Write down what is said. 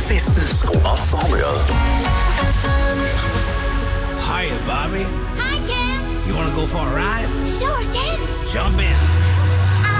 festen. Skru op for humøret. Hiya, Bobby. Hi, Ken. You wanna go for a ride? Sure, Ken. Jump in.